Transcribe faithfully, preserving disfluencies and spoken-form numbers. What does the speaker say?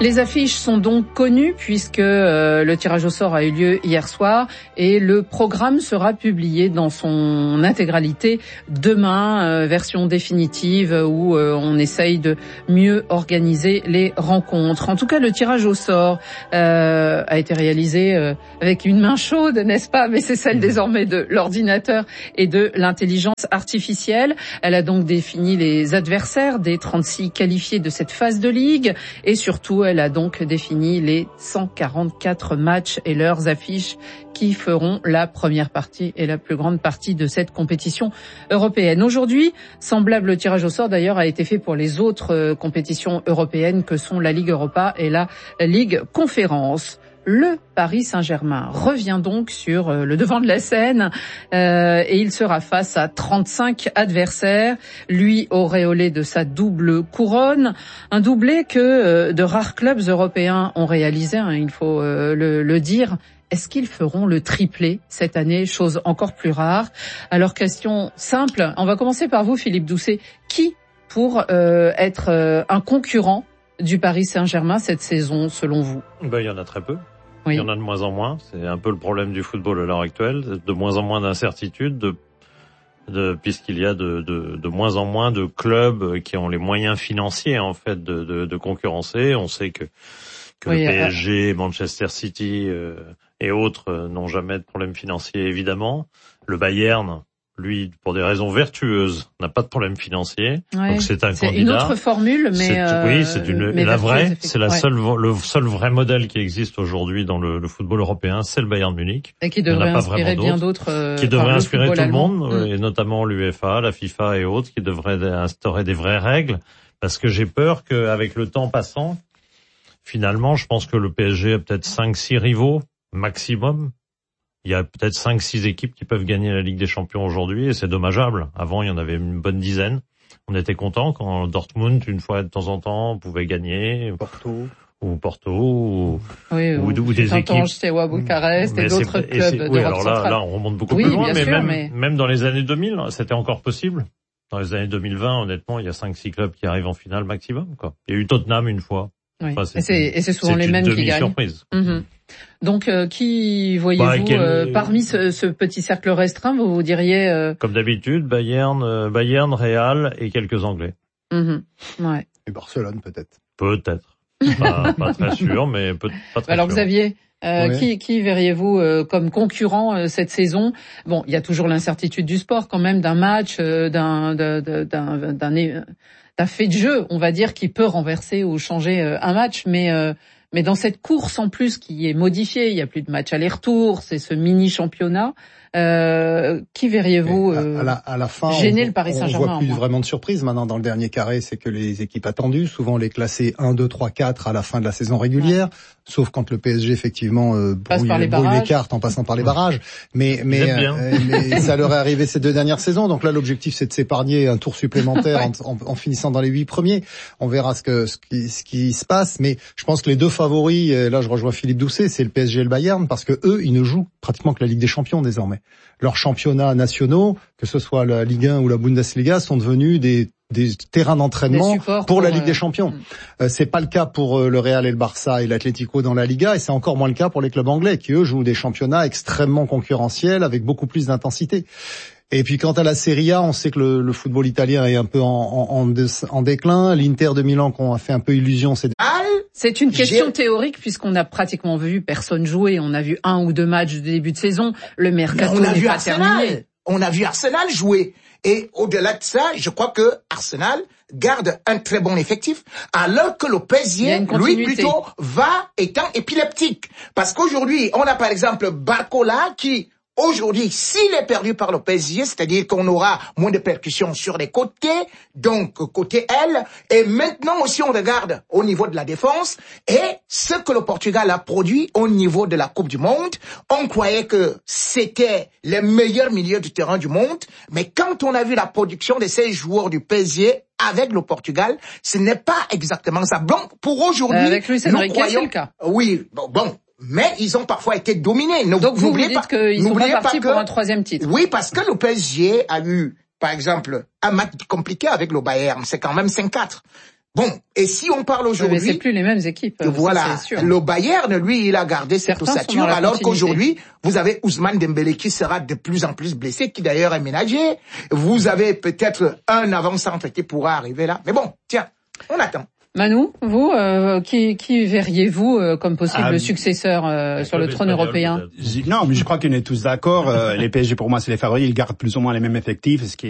Les affiches sont donc connues puisque euh, le tirage au sort a eu lieu hier soir et le programme sera publié dans son intégralité demain, euh, version définitive où euh, on essaye de mieux organiser les rencontres. En tout cas, le tirage au sort euh, a été réalisé euh, avec une main chaude, n'est-ce pas? Mais c'est celle désormais de l'ordinateur et de l'intelligence artificielle. Elle a donc défini les adversaires des trente-six qualifiés de cette phase de ligue et surtout elle a donc défini les cent quarante-quatre matchs et leurs affiches qui feront la première partie et la plus grande partie de cette compétition européenne. Aujourd'hui, semblable tirage au sort d'ailleurs a été fait pour les autres compétitions européennes que sont la Ligue Europa et la Ligue Conférence. Le Paris Saint-Germain revient donc sur le devant de la scène euh, et il sera face à trente-cinq adversaires, lui auréolé de sa double couronne, un doublé que euh, de rares clubs européens ont réalisé, hein, il faut euh, le, le dire. Est-ce qu'ils feront le triplé cette année, chose encore plus rare? Alors, question simple, on va commencer par vous, Philippe Doucet. Qui pour euh, être euh, un concurrent du Paris Saint-Germain cette saison, selon vous? Ben, il y en a très peu. Oui. Il y en a de moins en moins. C'est un peu le problème du football à l'heure actuelle. De moins en moins d'incertitudes, de, de, puisqu'il y a de, de, de moins en moins de clubs qui ont les moyens financiers, en fait, de, de, de concurrencer. On sait que, que oui, le P S G, euh... Manchester City euh, et autres euh, n'ont jamais de problème financier, évidemment. Le Bayern, lui, pour des raisons vertueuses, n'a pas de problème financier. Ouais, donc c'est un c'est candidat. Une autre formule, mais c'est, euh, oui, c'est une mais la vraie, c'est la ouais. seule le seul vrai modèle qui existe aujourd'hui dans le, le football européen, c'est le Bayern Munich. Et qui devrait inspirer bien d'autres. Euh, qui devrait inspirer tout le monde, mmh. et notamment l'UEFA, la FIFA et autres, qui devraient instaurer des vraies règles, parce que j'ai peur qu'avec le temps passant, finalement, je pense que le P S G a peut-être cinq six rivaux maximum. Il y a peut-être cinq six équipes qui peuvent gagner la Ligue des Champions aujourd'hui et c'est dommageable. Avant, il y en avait une bonne dizaine. On était content quand Dortmund, une fois de temps en temps, pouvait gagner. Porto. Ou Porto, ou, oui, ou, ou, ou des équipes. C'était à Bucarest et d'autres clubs d'Europe oui, alors là, centrale. là, on remonte beaucoup oui, plus loin, bien mais, sûr, même, mais même dans les années deux mille, c'était encore possible. Dans les années deux mille vingt, honnêtement, il y a cinq six clubs qui arrivent en finale maximum, quoi. Il y a eu Tottenham une fois. Oui. Enfin, c'est et, c'est, et c'est souvent les mêmes qui gagnent. Surprise. Mm-hmm. Donc, euh, qui voyez-vous bah, quel... euh, parmi ce, ce petit cercle restreint, vous, vous diriez euh... Comme d'habitude, Bayern, euh, Bayern, Real et quelques Anglais. Mm-hmm. Ouais. Et Barcelone peut-être. Peut-être. Pas, pas très sûr, mais peut, pas très Alors sûr. Xavier, euh, ouais. qui, qui verriez-vous euh, comme concurrent euh, cette saison? Bon, il y a toujours l'incertitude du sport quand même, d'un match, euh, d'un, d'un, d'un, d'un, d'un, d'un fait de jeu, on va dire, qui peut renverser ou changer euh, un match, mais euh, mais dans cette course en plus qui est modifiée, il y a plus de match aller-retour, c'est ce mini championnat. Euh, qui verriez-vous euh, à, la, à la fin, gêner on, le Paris Saint-Germain? On voit plus vraiment de surprise maintenant dans le dernier carré, c'est que les équipes attendues, souvent les classées un, deux, trois, quatre à la fin de la saison régulière, ouais. Sauf quand le P S G effectivement euh, brouille, les, brouille les cartes en passant par les barrages. Mais mais, euh, mais ça leur est arrivé ces deux dernières saisons. Donc là, l'objectif c'est de s'épargner un tour supplémentaire ouais. en, en, en finissant dans les huit premiers. On verra ce que ce qui, ce qui se passe. Mais je pense que les deux favoris, et là je rejoins Philippe Doucet, c'est le P S G et le Bayern, parce que eux, ils ne jouent pratiquement que la Ligue des Champions désormais. Leurs championnats nationaux, que ce soit la Ligue un ou la Bundesliga, sont devenus des, des terrains d'entraînement pour, pour la Ligue euh... des Champions. Mmh. Euh, c'est pas le cas pour euh, le Real et le Barça et l'Atlético dans la Liga, et c'est encore moins le cas pour les clubs anglais, qui eux jouent des championnats extrêmement concurrentiels avec beaucoup plus d'intensité. Et puis quant à la Serie A, on sait que le, le football italien est un peu en, en, en, en déclin. L'Inter de Milan, qu'on a fait un peu illusion, c'est... C'est une question théorique puisqu'on n'a pratiquement vu personne jouer. On a vu un ou deux matchs de début de saison. Le mercato n'est pas Arsenal. terminé. On a vu Arsenal jouer. Et au-delà de ça, je crois que Arsenal garde un très bon effectif, alors que le P S G, lui, plutôt, va étant épileptique. Parce qu'aujourd'hui, on a par exemple Barcola qui... Aujourd'hui, s'il est perdu par le P S G, c'est-à-dire qu'on aura moins de percussions sur les côtés, donc côté aile, et maintenant aussi on regarde au niveau de la défense, et ce que le Portugal a produit au niveau de la Coupe du Monde, on croyait que c'était les meilleurs milieux du terrain du monde, mais quand on a vu la production de ces joueurs du P S G avec le Portugal, ce n'est pas exactement ça. Bon, pour aujourd'hui, euh, avec Luis Enrique, c'est le cas. Oui, bon, bon. Mais ils ont parfois été dominés. Donc vous, vous dites qu'ils sont pas partis pour un troisième titre. Oui, parce que le P S G a eu, par exemple, un match compliqué avec le Bayern. C'est quand même cinq quatre. Bon, et si on parle aujourd'hui... Mais c'est plus les mêmes équipes. Voilà, ça, sûr. Le Bayern, lui, il a gardé cette ossature, alors qu'aujourd'hui, vous avez Ousmane Dembélé qui sera de plus en plus blessé, qui d'ailleurs est ménagé. Vous avez peut-être un avant-centre qui pourra arriver là. Mais bon, tiens, on attend. Manu, vous, euh, qui, qui verriez-vous euh, comme possible ah, successeur euh, sur le trône européen? Non, mais je crois qu'on est tous d'accord. Euh, les P S G, pour moi, c'est les favoris. Ils gardent plus ou moins les mêmes effectifs. Ce qui